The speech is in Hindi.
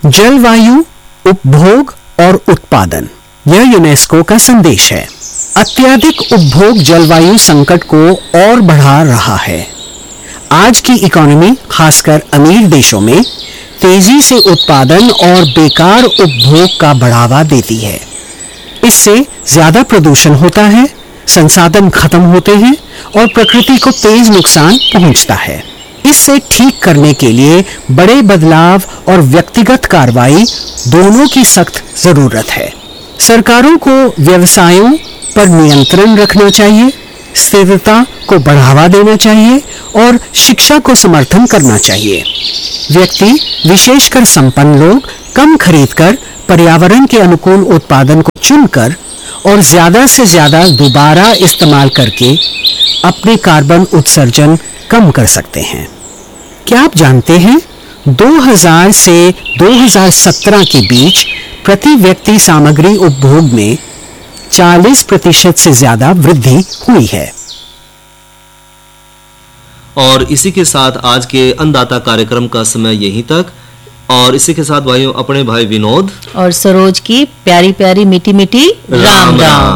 जलवायु, उपभोग और उत्पादन, यह यूनेस्को का संदेश है। अत्यधिक उपभोग जलवायु संकट को और बढ़ा रहा है। आज की इकोनॉमी, खासकर अमीर देशों में, तेजी से उत्पादन और बेकार उपभोग का बढ़ावा देती है। इससे ज्यादा प्रदूषण होता है, संसाधन खत्म होते हैं और प्रकृति को तेज नुकसान पहुंचता है। इससे ठीक करने के लिए बड़े बदलाव और व्यक्तिगत कार्रवाई दोनों की सख्त जरूरत है। सरकारों को व्यवसायों पर नियंत्रण रखना चाहिए, स्थिरता को बढ़ावा देना चाहिए और शिक्षा को समर्थन करना चाहिए। व्यक्ति, विशेषकर संपन्न लोग, कम खरीदकर पर्यावरण के अनुकूल उत्पादन को चुनकर और ज्यादा से ज्यादा दोबारा इस्तेमाल करके अपने कार्बन उत्सर्जन कम कर सकते हैं। क्या आप जानते हैं 2000 से 2017 के बीच प्रति व्यक्ति सामग्री उपभोग में 40% से ज्यादा वृद्धि हुई है। और इसी के साथ आज के अन्नदाता कार्यक्रम का समय यहीं तक। और इसी के साथ भाइयों, अपने भाई विनोद और सरोज की प्यारी प्यारी मीठी मीठी राम राम।